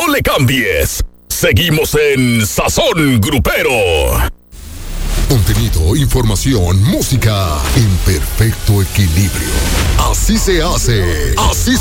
No le cambies. Seguimos en Sazón Grupero. Contenido, información, música en perfecto equilibrio. Así se hace. Así